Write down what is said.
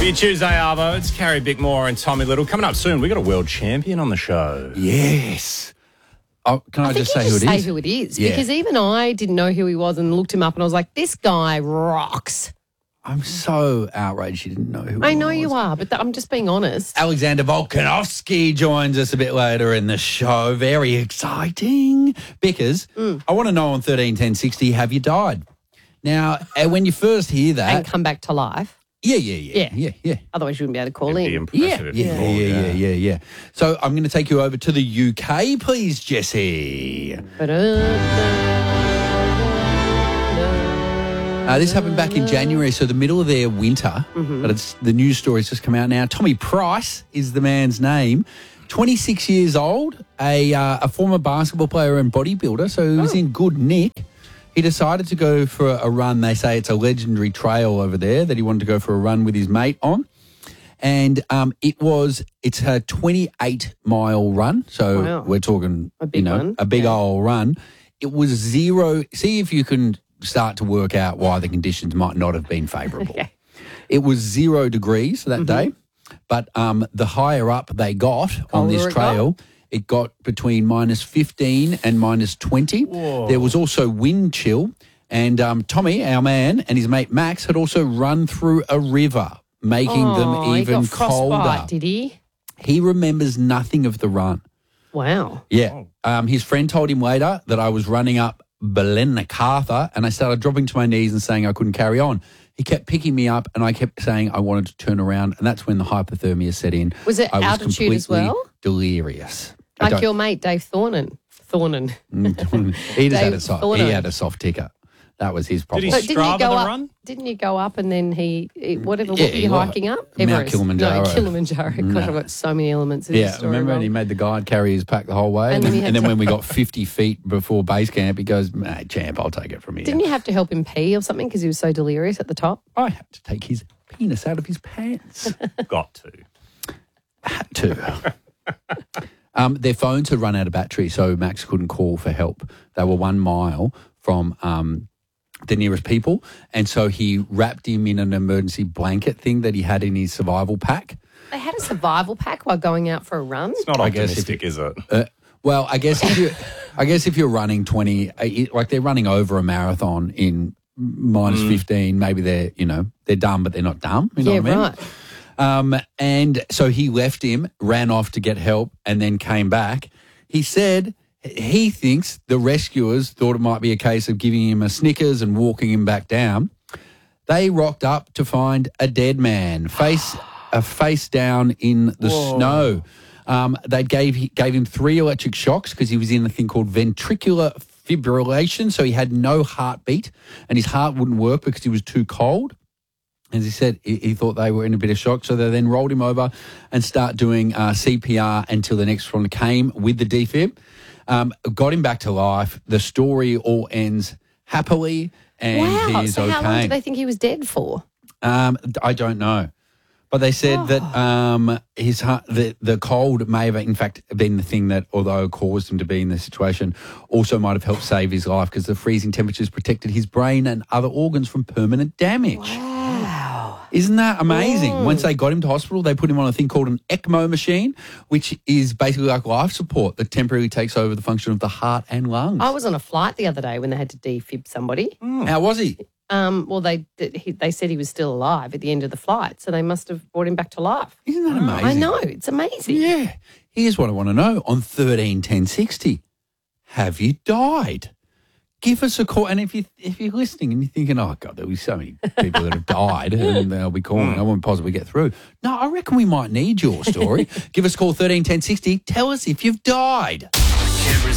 Happy Tuesday, Arvo. It's Carrie Bickmore and Tommy Little. Coming up soon, we got a world champion on the show. Yes. Oh, can I just say who it is? Say who it is, Yeah. because even I didn't know who he was and looked him up and I was like, this guy rocks. I'm so outraged you didn't know who it was. I know you are, but I'm just being honest. Alexander Volkanovski joins us a bit later in the show. Very exciting. Because I want to know on 13 10 60, have you died? Now, when you first hear that... And come back to life. Yeah. Otherwise you wouldn't be able to call It'd be in. impressive if you called, Yeah. So I'm going to take you over to the UK, please, Jesse. This happened back in January, so the middle of their winter, but the news story's just come out now. Tommy Price is the man's name. 26 years old, a former basketball player and bodybuilder, so he was in good nick. He decided to go for a run. They say it's a legendary trail over there that he wanted to go for a run with his mate on. And it's a 28-mile run. So we're talking, a big one. a big old run. It was zero. See if you can start to work out why the conditions might not have been favourable. Okay. It was 0 degrees that day. But the higher up they got on this trail, it got between minus 15 and minus 20. Whoa. There was also wind chill. And Tommy, our man, and his mate Max had also run through a river, making them even he got frostbite, colder. Did he? He remembers nothing of the run. Wow. Yeah. His friend told him later that I was running up Ballinacatha and I started dropping to my knees and saying I couldn't carry on. He kept picking me up and I kept saying I wanted to turn around, and that's when the hypothermia set in. Was it altitude as well? Delirious. Like your mate, Dave Thornan. He just had a soft ticker. That was his problem. Did he Strava the run? Didn't you go up and then what were you hiking up? Mount Everest. Kilimanjaro. No, Kilimanjaro. Gosh, I've got so many elements in this story. Remember, and he made the guide carry his pack the whole way. And then when we got 50 feet before base camp, he goes, champ, I'll take it from here. Didn't you have to help him pee or something because he was so delirious at the top? I had to take his penis out of his pants. Got to. Had to. Their phones had run out of battery, so Max couldn't call for help. They were 1 mile from the nearest people, and so he wrapped him in an emergency blanket thing that he had in his survival pack. They had a survival pack while going out for a run? It's not optimistic, is it? Well, I guess if you're running 20, like they're running over a marathon in minus 15, maybe they're dumb, but they're not dumb. You know what I mean? Right. And so he left him, ran off to get help, and then came back. He said he thinks the rescuers thought it might be a case of giving him a Snickers and walking him back down. They rocked up to find a dead man, face down in the snow. They gave him 3 electric shocks because he was in a thing called ventricular fibrillation, so he had no heartbeat and his heart wouldn't work because he was too cold. As he said, he thought they were in a bit of shock, so they then rolled him over and start doing CPR until the next one came with the defib. Got him back to life. The story all ends happily, and he's okay. How long did they think he was dead for? I don't know. But they said that his heart, the cold may have, in fact, been the thing that, although caused him to be in this situation, also might have helped save his life because the freezing temperatures protected his brain and other organs from permanent damage. Wow. Isn't that amazing? Once they got him to hospital, they put him on a thing called an ECMO machine, which is basically like life support that temporarily takes over the function of the heart and lungs. I was on a flight the other day when they had to defib somebody. How was he? Well, they said he was still alive at the end of the flight, so they must have brought him back to life. Isn't that amazing? I know, it's amazing. Yeah. Here's what I want to know on 13 10 60. Have you died? Give us a call. And if you're listening and you're thinking, oh, God, there'll be so many people that have died and they'll be calling, I won't possibly get through. No, I reckon we might need your story. Give us a call, 13 10 60. Tell us if you've died.